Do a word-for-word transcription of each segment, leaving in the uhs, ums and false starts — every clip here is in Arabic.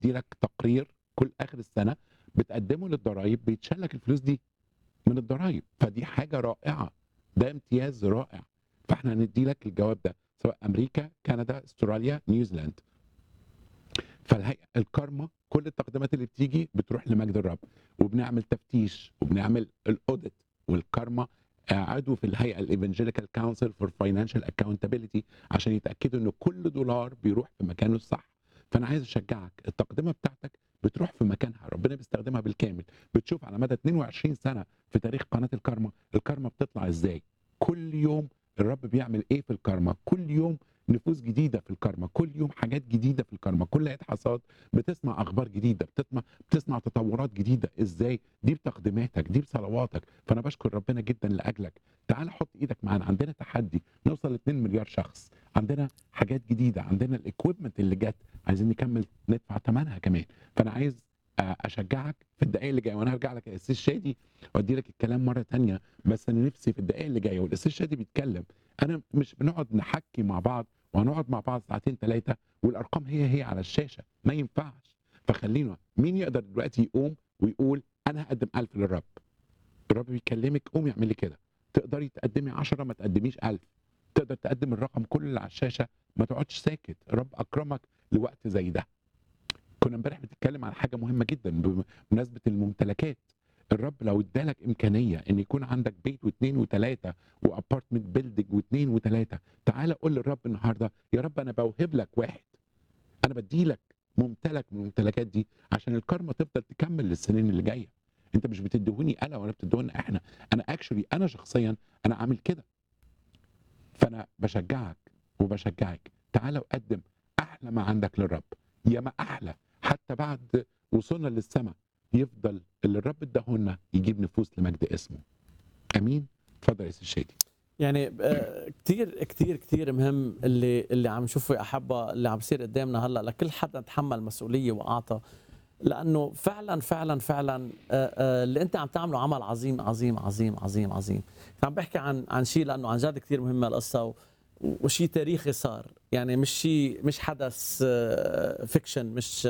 بيدي لك تقرير كل اخر السنه بتقدمه للضرايب، بيتشال لك الفلوس دي من الضرايب، فدي حاجه رائعه، ده امتياز رائع. فاحنا هندي لك الجواب ده سواء امريكا، كندا، استراليا، نيوزيلاند. فالهيئه الكارما كل التقديمات اللي بتيجي بتروح لمجد الرب، وبنعمل تفتيش وبنعمل الاوديت. والكارما عضو في الهيئه الايفانجيليكال كونسل فور فاينانشال اكاونتابيلتي عشان يتاكدوا ان كل دولار بيروح في مكانه الصح. فانا عايز اشجعك، التقدمه بتاعتك بتروح في مكانها، ربنا بيستخدمها بالكامل. بتشوف على مدى اتنين وعشرين سنه في تاريخ قناه الكارما، الكارما بتطلع ازاي. كل يوم الرب بيعمل ايه في الكارما، كل يوم نفوس جديده في الكارما، كل يوم حاجات جديده في الكارما، كل عيد حصاد بتسمع اخبار جديده، بتسمع بتسمع تطورات جديده. ازاي؟ دي بتقديماتك، دي بصلواتك. فانا بشكر ربنا جدا لاجلك. تعال حط ايدك معانا، عندنا تحدي نوصل ل اتنين مليار شخص، عندنا حاجات جديده، عندنا الاكويبمنت اللي جت عايزين نكمل ندفع ثمنها كمان. فانا عايز اشجعك في الدقائق اللي جايه، وانا هرجع لك يا استاذ شادي وادي لك الكلام مره ثانيه، بس انا نفسي في الدقائق اللي جايه والاستاذ شادي بيتكلم، انا مش بنقعد نحكي مع بعض وهنقعد مع بعض ساعتين ثلاثه والارقام هي هي على الشاشه، ما ينفعش. فخلينا، مين يقدر دلوقتي يقوم ويقول انا هقدم ألف للرب؟ الرب بيكلمك، قومي اعملي كده. تقدري تقدمي عشرة، ما تقدميش ألف. تقدر تقدم الرقم كله اللي على الشاشه، ما تقعدش ساكت. الرب اكرمك لوقت زي ده. كنا امبارح بنتكلم عن حاجه مهمه جدا بمناسبه الممتلكات. الرب لو ادالك امكانيه ان يكون عندك بيت واثنين وثلاثه وابارتمنت بيلدينج واثنين وثلاثه، تعالى قول للرب النهارده يا رب انا بوهب لك واحد، انا بدي لك ممتلك من الممتلكات دي عشان الكارما تفضل تكمل للسنين اللي جايه. انت مش بتديهوني انا ولا بتديهولنا احنا، انا اكشولي انا شخصيا انا عامل كده. فانا بشجعك وبشجعك، تعالى وقدم احلى ما عندك للرب، يا ما احلى حتى بعد وصولنا للسماء يفضل اللي الرب اداهولنا يجيب نفوس لمجد اسمه. امين. اتفضل يا استاذ شادي. يعني آه، كتير كتير كتير مهم اللي اللي عم نشوفه يا احبه، اللي عم بيصير قدامنا هلا، لكل حدا تحمل مسؤوليه واعطى، لانه فعلا فعلا فعلا آه، آه، اللي انت عم تعمله عمل عظيم عظيم عظيم عظيم عظيم. عم بحكي عن عن شيء لانه عن جد كثير مهمه القصه، و- وشيء تاريخي صار، يعني مش شيء، مش حدث فيكشن، مش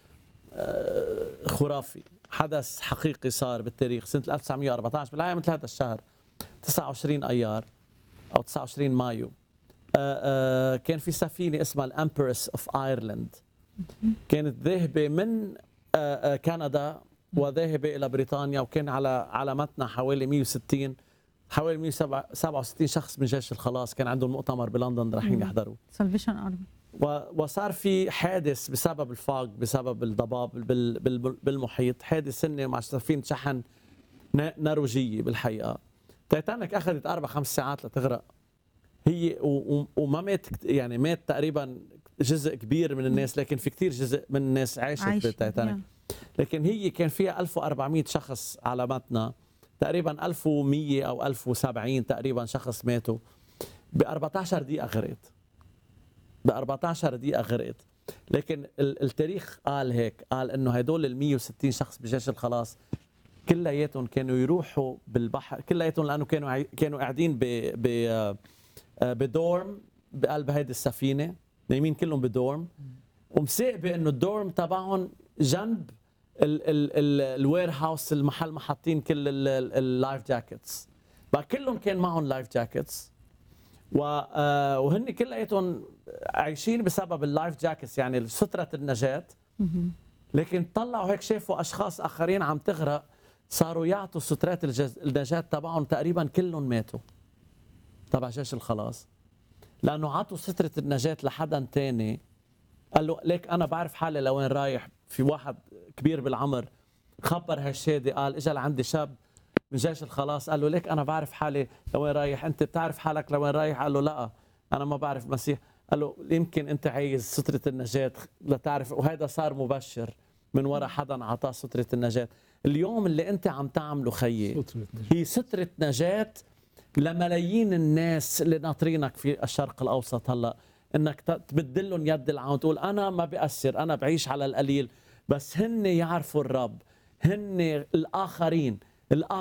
آه، خرافي، حدث حقيقي صار بالتاريخ سنه ألف وتسعمية وأربعة عشر بالآية مثل هذا الشهر تسعة وعشرين ايار او تسعة وعشرين مايو. آه، آه، كان في سفينه اسمها الامبرس اوف ايرلند، كانت ذاهبه من آه، آه، كندا وذاهبه الى بريطانيا، وكان على على متنها حوالي مية وستين حوالي مية وسبعة وستين شخص من جيش الخلاص، كان عندهم مؤتمر بلندن رايحين يحضروا. سلفيشن ارمي. و- وصار في حادث بسبب الفاق، بسبب الضباب بال- بال- بالمحيط، حادث هن مع سفينه شحن نا- نرويجيه. بالحقيقه تايتانيك اخذت اربع خمس ساعات لتغرق هي، و- و- وما مات كت- يعني مات تقريبا جزء كبير من الناس، لكن في كتير جزء من الناس عاشت عايش بالتايتانيك. لكن هي كان فيها ألف وأربعمية شخص على متنها، تقريبا ألف ومية او ألف وسبعين تقريبا شخص ماتوا، ب أربعة عشر دقيقه غرقت، ب أربعة عشر دقيقه غرقت. لكن ال- التاريخ قال هيك، قال انه هدول ال مية وستين شخص بجيش الخلاص كلياتهم كانوا يروحوا بالبحر، كلياتهم لانه كانوا عاي- كانوا قاعدين ب ب آه، بدورم بقلب هيدي السفينه، نايمين كلهم بدورم، ومساقبه انه الدورم تبعهم جنب الوير هاوس، المحل ما حاطين كل اللايف جاكيتس، بقى كلهم كان معهم لايف جاكيتس، و آه، وهن كلياتهم عايشين بسبب اللايف جاكيتس، يعني سترة النجاة. لكن طلعوا هيك شافوا اشخاص اخرين عم تغرق، صاروا يعطوا سترات الجز... النجاة تبعهم، تقريبا كلهم ماتوا تبع جيش الخلاص، لانه عطوا سترة النجاة لحدا تاني. قال له ليك انا بعرف حالي لوين رايح. في واحد كبير بالعمر خبر هالشادي، قال اجى لعندي شاب من جيش الخلاص، قال له ليك انا بعرف حالي لوين رايح، انت بتعرف حالك لوين رايح؟ قال له لا انا ما بعرف المسيح. قال له يمكن انت عايز سترة النجاة لتعرف، وهذا صار مبشر من وراء حدا عطاه سترة النجاة. اليوم اللي انت عم تعمله خيي هي سترة نجاة لملايين الناس اللي ناطرينك في الشرق الاوسط هلا، انك تبدلهم يد العون، تقول انا ما بيأثر، انا بعيش على القليل، بس هن يعرفوا الرب، هن الاخرين الآخرين